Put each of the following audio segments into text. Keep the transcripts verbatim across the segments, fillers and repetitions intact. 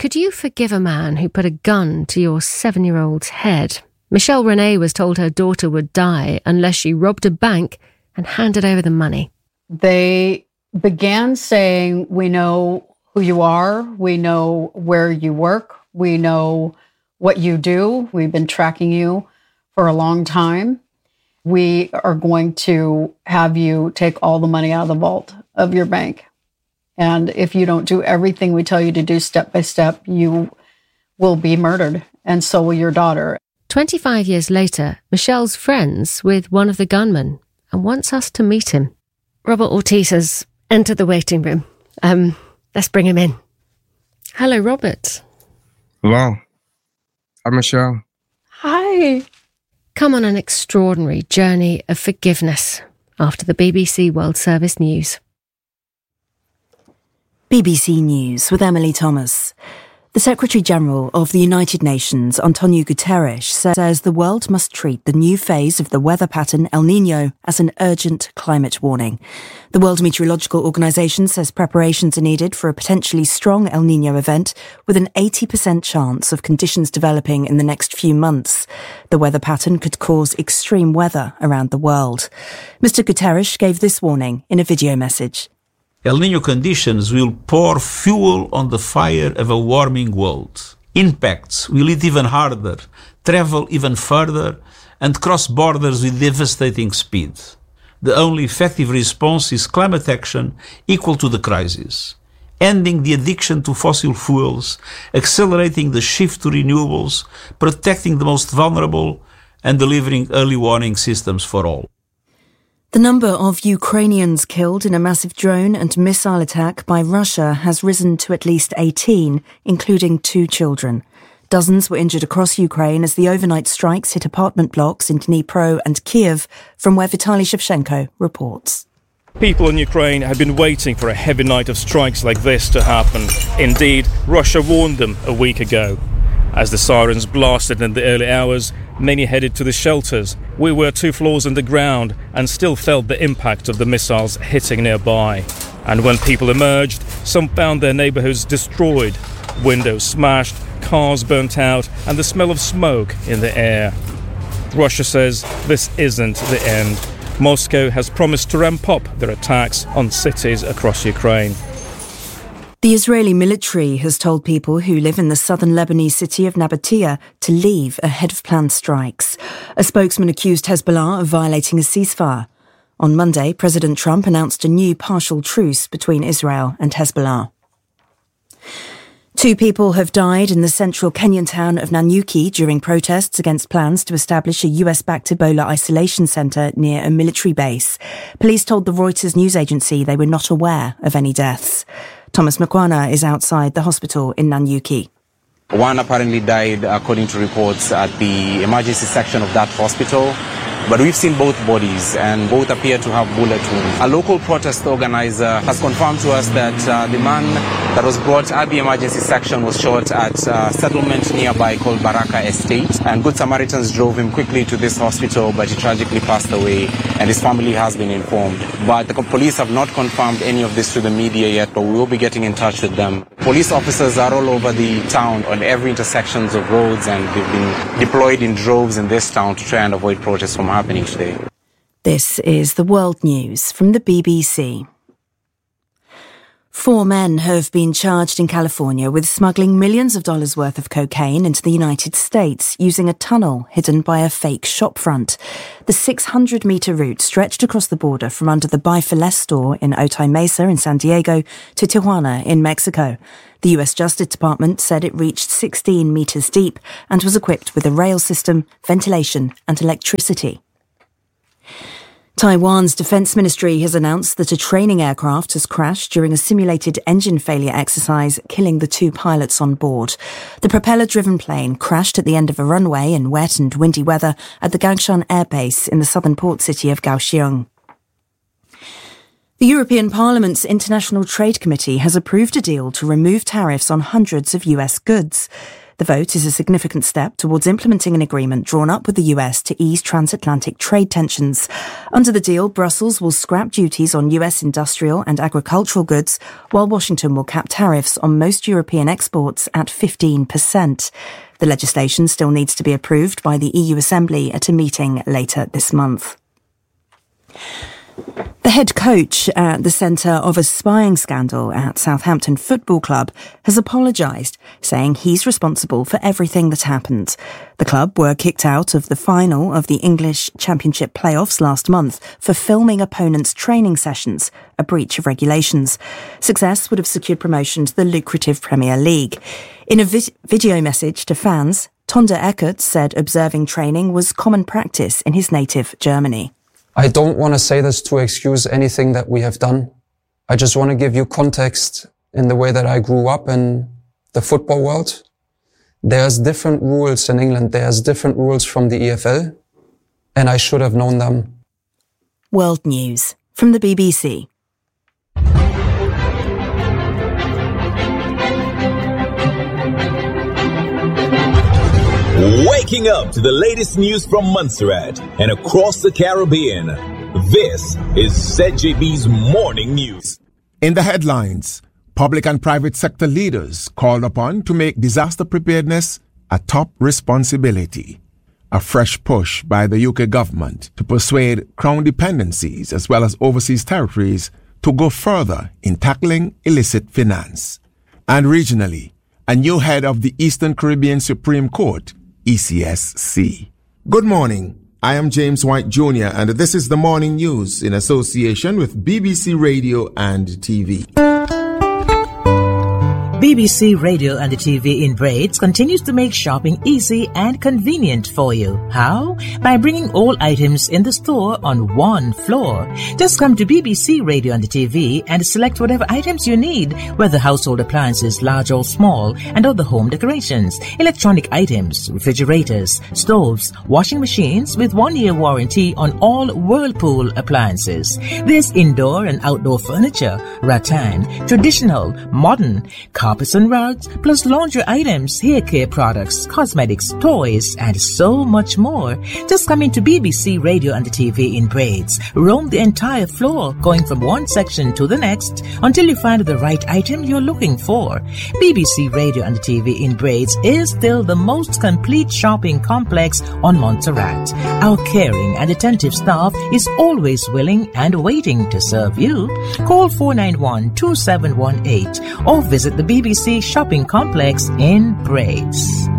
Could you forgive a man who put a gun to your seven-year-old's head? Michelle Renee was told her daughter would die unless she robbed a bank and handed over the money. They began saying, we know who you are, we know where you work, we know what you do, we've been tracking you for a long time. We are going to have you take all the money out of the vault of your bank. And if you don't do everything we tell you to do step by step, you will be murdered, and so will your daughter. twenty-five years later, Michelle's friends with one of the gunmen and wants us to meet him. Robert Ortiz has entered the waiting room. Um, let's bring him in. Hello, Robert. Hello. Hi, Michelle. Hi. Come on an extraordinary journey of forgiveness after the B B C World Service News. B B C News with Emily Thomas. The Secretary-General of the United Nations, Antonio Guterres, says the world must treat the new phase of the weather pattern El Niño as an urgent climate warning. The World Meteorological Organization says preparations are needed for a potentially strong El Niño event with an eighty percent chance of conditions developing in the next few months. The weather pattern could cause extreme weather around the world. Mister Guterres gave this warning in a video message. El Niño conditions will pour fuel on the fire of a warming world. Impacts will hit even harder, travel even further, and cross borders with devastating speed. The only effective response is climate action equal to the crisis, ending the addiction to fossil fuels, accelerating the shift to renewables, protecting the most vulnerable, and delivering early warning systems for all. The number of Ukrainians killed in a massive drone and missile attack by Russia has risen to at least eighteen, including two children. Dozens were injured across Ukraine as the overnight strikes hit apartment blocks in Dnipro and Kiev, from where Vitaly Shevchenko reports. People in Ukraine have been waiting for a heavy night of strikes like this to happen. Indeed, Russia warned them a week ago. As the sirens blasted in the early hours, many headed to the shelters. We were two floors underground and still felt the impact of the missiles hitting nearby. And when people emerged, some found their neighborhoods destroyed, windows smashed, cars burnt out, and the smell of smoke in the air. Russia says this isn't the end. Moscow has promised to ramp up their attacks on cities across Ukraine. The Israeli military has told people who live in the southern Lebanese city of Nabatea to leave ahead of planned strikes. A spokesman accused Hezbollah of violating a ceasefire. On Monday, President Trump announced a new partial truce between Israel and Hezbollah. Two people have died in the central Kenyan town of Nanyuki during protests against plans to establish a U S-backed Ebola isolation centre near a military base. Police told the Reuters news agency they were not aware of any deaths. Thomas Mkwana is outside the hospital in Nanyuki. One apparently died, according to reports, at the emergency section of that hospital. But we've seen both bodies, and both appear to have bullet wounds. A local protest organizer has confirmed to us that uh, the man that was brought at the emergency section was shot at a settlement nearby called Baraka Estate. And Good Samaritans drove him quickly to this hospital, but he tragically passed away, and his family has been informed. But the police have not confirmed any of this to the media yet, but we will be getting in touch with them. Police officers are all over the town on every intersections of roads, and they've been deployed in droves in this town to try and avoid protests from happening today. This is the World News from the B B C. Four men have been charged in California with smuggling millions of dollars worth of cocaine into the United States using a tunnel hidden by a fake shopfront. The six hundred metre route stretched across the border from under the Buy for Less store in Otay Mesa in San Diego to Tijuana in Mexico. The U S Justice Department said it reached sixteen metres deep and was equipped with a rail system, ventilation and electricity. Taiwan's defence ministry has announced that a training aircraft has crashed during a simulated engine failure exercise, killing the two pilots on board. The propeller-driven plane crashed at the end of a runway in wet and windy weather at the Gangshan Air Base in the southern port city of Kaohsiung. The European Parliament's International Trade Committee has approved a deal to remove tariffs on hundreds of U S goods. The vote is a significant step towards implementing an agreement drawn up with the U S to ease transatlantic trade tensions. Under the deal, Brussels will scrap duties on U S industrial and agricultural goods, while Washington will cap tariffs on most European exports at fifteen percent. The legislation still needs to be approved by the E U Assembly at a meeting later this month. The head coach at the centre of a spying scandal at Southampton Football Club has apologised, saying he's responsible for everything that happened. The club were kicked out of the final of the English Championship playoffs last month for filming opponents' training sessions, a breach of regulations. Success would have secured promotion to the lucrative Premier League. In a vi- video message to fans, Tonda Eckert said observing training was common practice in his native Germany. I don't want to say this to excuse anything that we have done. I just want to give you context in the way that I grew up in the football world. There's different rules in England. There's different rules from the E F L, and I should have known them. World News from the B B C. Waking up to the latest news from Montserrat and across the Caribbean. This is Z J B's Morning News. In the headlines, public and private sector leaders called upon to make disaster preparedness a top responsibility. A fresh push by the U K government to persuade Crown dependencies as well as overseas territories to go further in tackling illicit finance. And regionally, a new head of the Eastern Caribbean Supreme Court, E C S C. Good morning. I am James White Junior and this is the Morning News in association with B B C Radio and T V. B B C Radio and the T V in Braids continues to make shopping easy and convenient for you. How? By bringing all items in the store on one floor. Just come to B B C Radio and the T V and select whatever items you need, whether household appliances large or small, and other home decorations, electronic items, refrigerators, stoves, washing machines with one-year warranty on all Whirlpool appliances. There's indoor and outdoor furniture, rattan, traditional, modern, carpets and rugs, plus laundry items, hair care products, cosmetics, toys, and so much more. Just come into B B C Radio and the T V in Braids. Roam the entire floor, going from one section to the next until you find the right item you're looking for. B B C Radio and the T V in Braids is still the most complete shopping complex on Montserrat. Our caring and attentive staff is always willing and waiting to serve you. Call four nine one, two seven one eight or visit the B B C Shopping Complex in Braids.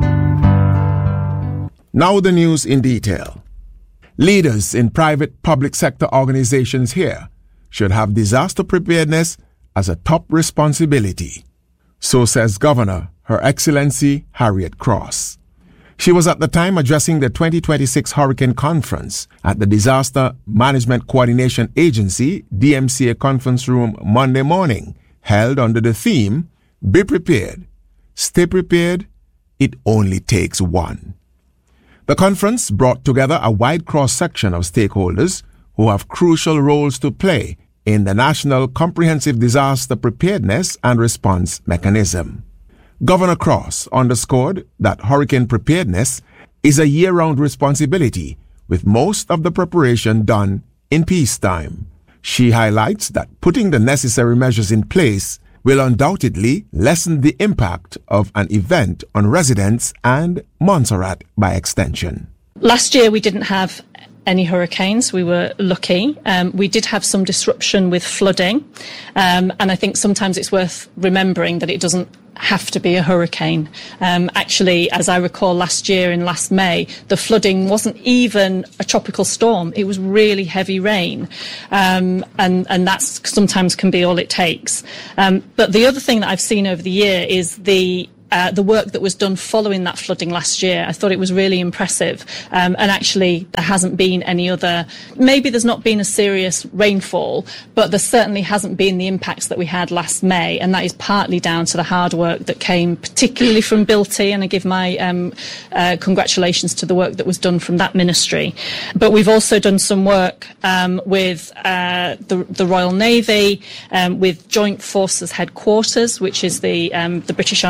Now the news in detail. Leaders in private public sector organizations here should have disaster preparedness as a top responsibility. So says Governor Her Excellency Harriet Cross. She was at the time addressing the twenty twenty-six Hurricane Conference at the Disaster Management Coordination Agency D M C A conference room Monday morning, held under the theme, Be Prepared, Stay Prepared, It Only Takes One. The conference brought together a wide cross-section of stakeholders who have crucial roles to play in the National Comprehensive Disaster Preparedness and Response Mechanism. Governor Cross underscored that hurricane preparedness is a year-round responsibility, with most of the preparation done in peacetime. She highlights that putting the necessary measures in place will undoubtedly lessen the impact of an event on residents and Montserrat by extension. Last year we didn't have any hurricanes. We were lucky. Um, we did have some disruption with flooding. Um, and I think sometimes it's worth remembering that it doesn't have to be a hurricane. Um, actually, as I recall last year in last May, the flooding wasn't even a tropical storm. It was really heavy rain. Um, and, and that sometimes can be all it takes. Um, but the other thing that I've seen over the year is the Uh, the work that was done following that flooding last year. I thought it was really impressive. Um, and actually, there hasn't been any other, maybe there's not been a serious rainfall, but there certainly hasn't been the impacts that we had last May. And that is partly down to the hard work that came particularly from B I L T. And I give my um, uh, congratulations to the work that was done from that ministry. But we've also done some work um, with uh, the, the Royal Navy, um, with Joint Forces Headquarters, which is the, um, the British Armed Forces,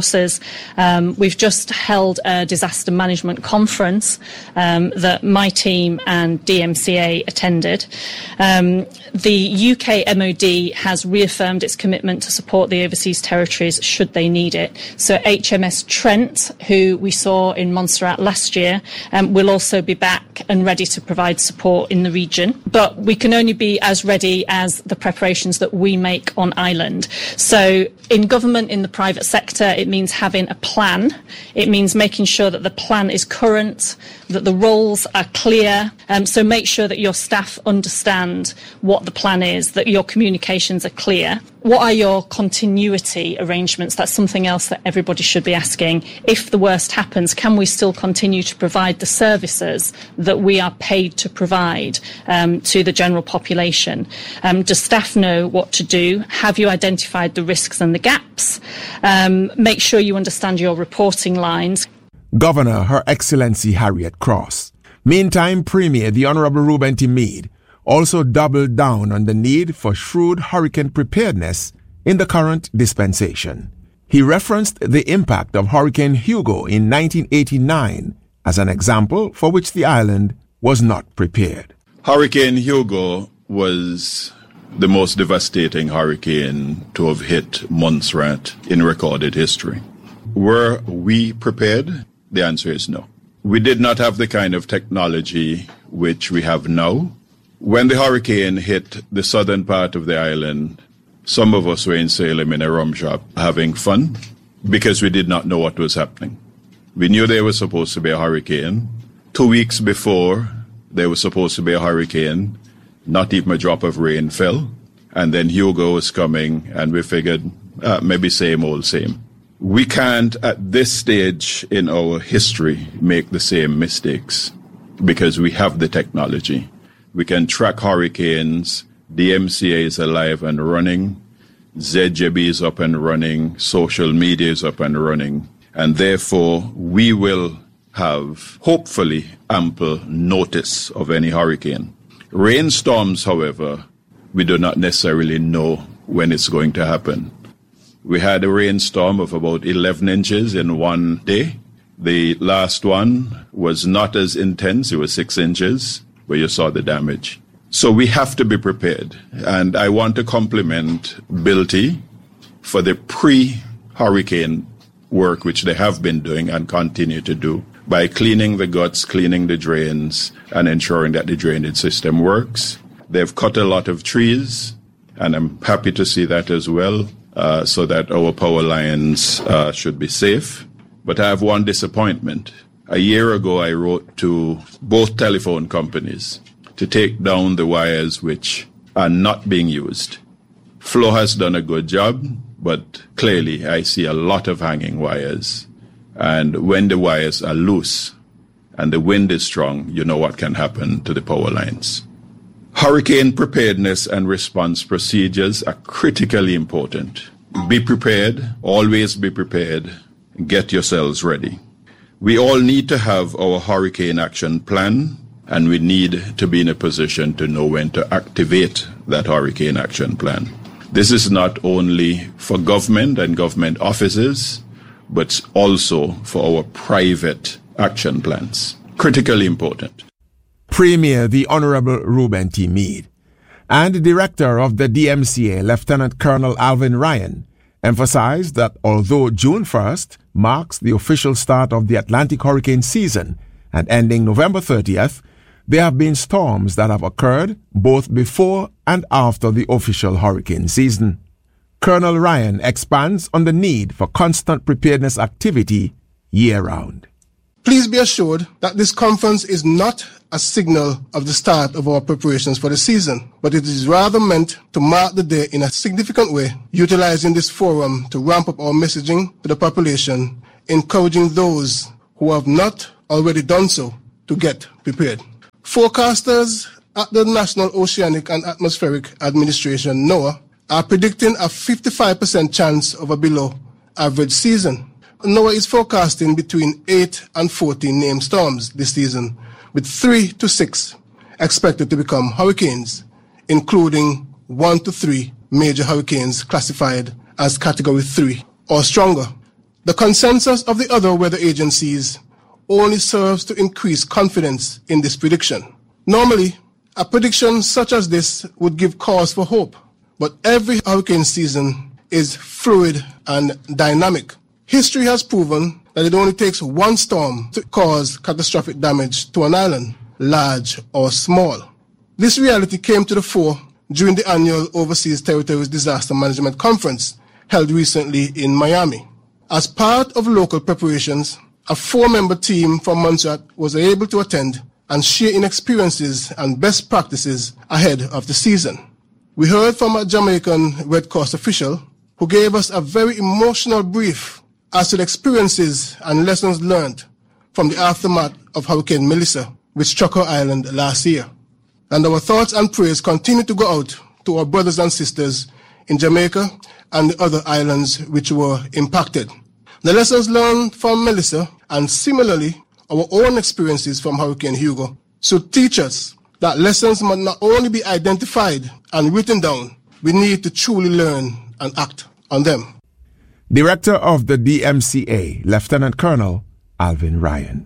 resources. Um, we've just held a disaster management conference um, that my team and D M C A attended. Um, the U K M O D has reaffirmed its commitment to support the overseas territories should they need it. So H M S Trent, who we saw in Montserrat last year, um, will also be back and ready to provide support in the region. But we can only be as ready as the preparations that we make on island. So in government, in the private sector, it means having a plan. It means making sure that the plan is current, that the roles are clear. Um, so make sure that your staff understand what the plan is, that your communications are clear. What are your continuity arrangements? That's something else that everybody should be asking. If the worst happens, can we still continue to provide the services that we are paid to provide um, to the general population? Um, do staff know what to do? Have you identified the risks and the gaps? Um, make sure you understand your reporting lines. Governor Her Excellency Harriet Cross. Meantime, Premier the Honourable Reuben T. Mead also doubled down on the need for shrewd hurricane preparedness in the current dispensation. He referenced the impact of Hurricane Hugo in nineteen eighty-nine as an example for which the island was not prepared. Hurricane Hugo was the most devastating hurricane to have hit Montserrat in recorded history. Were we prepared? The answer is no. We did not have the kind of technology which we have now. When the hurricane hit the southern part of the island, some of us were in Salem in a rum shop having fun because we did not know what was happening. We knew there was supposed to be a hurricane. Two weeks before there was supposed to be a hurricane, not even a drop of rain fell. And then Hugo was coming and we figured uh, maybe same old same. We can't at this stage in our history make the same mistakes because we have the technology. We can track hurricanes. D M C A is alive and running. Z J B is up and running. Social media is up and running. And therefore, we will have, hopefully, ample notice of any hurricane. Rainstorms, however, we do not necessarily know when it's going to happen. We had a rainstorm of about eleven inches in one day. The last one was not as intense. It was six inches. Where you saw the damage. So we have to be prepared. And I want to compliment B I L T for the pre-hurricane work which they have been doing and continue to do by cleaning the guts, cleaning the drains, and ensuring that the drainage system works. They've cut a lot of trees, and I'm happy to see that as well, uh, so that our power lines uh, should be safe. But I have one disappointment. A year ago, I wrote to both telephone companies to take down the wires which are not being used. Flo has done a good job, but clearly I see a lot of hanging wires. And when the wires are loose and the wind is strong, you know what can happen to the power lines. Hurricane preparedness and response procedures are critically important. Be prepared, always be prepared, get yourselves ready. We all need to have our hurricane action plan, and we need to be in a position to know when to activate that hurricane action plan. This is not only for government and government offices, but also for our private action plans. Critically important. Premier the Honourable Reuben T. Mead and the Director of the D M C A, Lieutenant Colonel Alvin Ryan, emphasized that although June first marks the official start of the Atlantic hurricane season and ending November thirtieth, there have been storms that have occurred both before and after the official hurricane season. Colonel Ryan expands on the need for constant preparedness activity year-round. Please be assured that this conference is not a signal of the start of our preparations for the season, but it is rather meant to mark the day in a significant way, utilizing this forum to ramp up our messaging to the population, encouraging those who have not already done so to get prepared. Forecasters at the National Oceanic and Atmospheric Administration, NOAA, are predicting a fifty-five percent chance of a below average season. NOAA is forecasting between eight and fourteen named storms this season, with three to six expected to become hurricanes, including one to three major hurricanes classified as Category three or stronger. The consensus of the other weather agencies only serves to increase confidence in this prediction. Normally, a prediction such as this would give cause for hope, but every hurricane season is fluid and dynamic. History has proven that it only takes one storm to cause catastrophic damage to an island, large or small. This reality came to the fore during the annual Overseas Territories Disaster Management Conference held recently in Miami. As part of local preparations, a four-member team from Montserrat was able to attend and share in experiences and best practices ahead of the season. We heard from a Jamaican Red Cross official who gave us a very emotional brief as to the experiences and lessons learned from the aftermath of Hurricane Melissa, which struck our island last year. And our thoughts and prayers continue to go out to our brothers and sisters in Jamaica and the other islands which were impacted. The lessons learned from Melissa and similarly our own experiences from Hurricane Hugo should teach us that lessons must not only be identified and written down, we need to truly learn and act on them. Director of the D M C A, Lieutenant Colonel Alvin Ryan.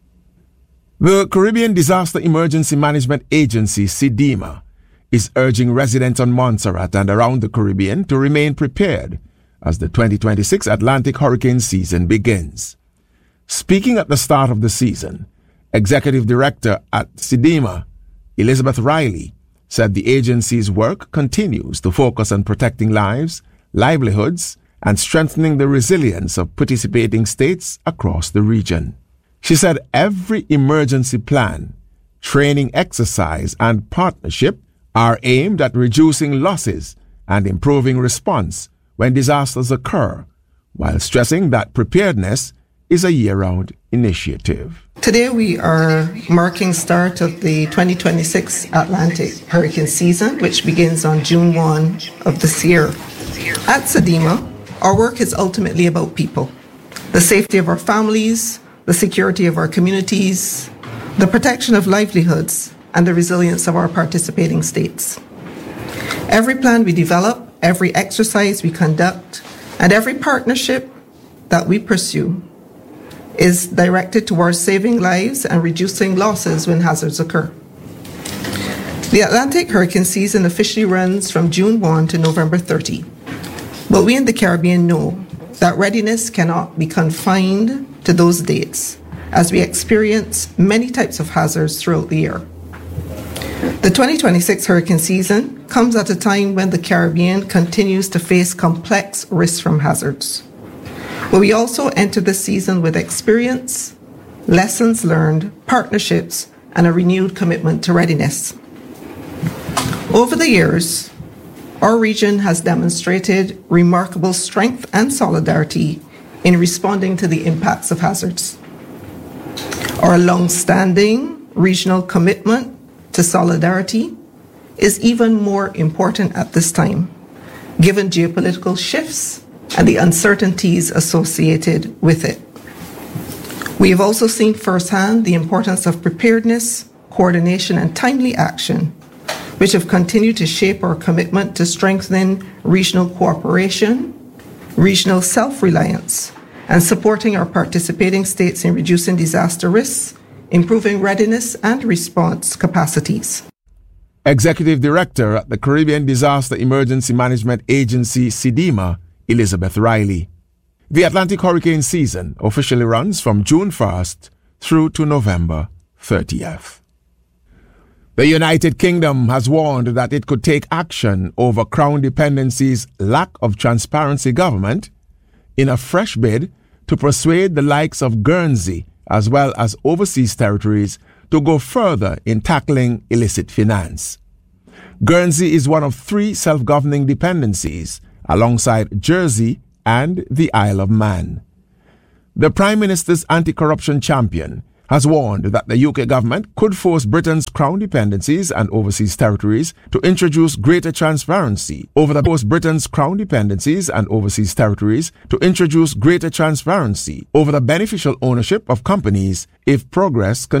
The Caribbean Disaster Emergency Management Agency, CDEMA, is urging residents on Montserrat and around the Caribbean to remain prepared as the twenty twenty-six Atlantic hurricane season begins. Speaking at the start of the season, Executive Director at CDEMA, Elizabeth Riley, said the agency's work continues to focus on protecting lives, livelihoods, and strengthening the resilience of participating states across the region. She said every emergency plan, training exercise, and partnership are aimed at reducing losses and improving response when disasters occur, while stressing that preparedness is a year-round initiative. Today we are marking start of the twenty twenty-six Atlantic hurricane season, which begins on June first of this year. At CDEMA, our work is ultimately about people, the safety of our families, the security of our communities, the protection of livelihoods, and the resilience of our participating states. Every plan we develop, every exercise we conduct, and every partnership that we pursue is directed towards saving lives and reducing losses when hazards occur. The Atlantic hurricane season officially runs from June first to November thirtieth, but we in the Caribbean know that readiness cannot be confined to those dates, as we experience many types of hazards throughout the year. The twenty twenty-six hurricane season comes at a time when the Caribbean continues to face complex risks from hazards. But we also enter the season with experience, lessons learned, partnerships, and a renewed commitment to readiness. Over the years, our region has demonstrated remarkable strength and solidarity in responding to the impacts of hazards. Our long-standing regional commitment to solidarity is even more important at this time, given geopolitical shifts and the uncertainties associated with it. We have also seen firsthand the importance of preparedness, coordination, and timely action, which have continued to shape our commitment to strengthening regional cooperation, regional self-reliance, and supporting our participating states in reducing disaster risks, improving readiness and response capacities. Executive Director at the Caribbean Disaster Emergency Management Agency, CDEMA, Elizabeth Riley. The Atlantic hurricane season officially runs from June first through to November thirtieth. The United Kingdom has warned that it could take action over Crown Dependency's lack of transparency government in a fresh bid to persuade the likes of Guernsey as well as overseas territories to go further in tackling illicit finance. Guernsey is one of three self-governing dependencies alongside Jersey and the Isle of Man. The Prime Minister's anti-corruption champion has warned that the U K government could force Britain's Crown dependencies and overseas territories to introduce greater transparency over the force Britain's Crown dependencies and overseas territories to introduce greater transparency over the beneficial ownership of companies if progress continues.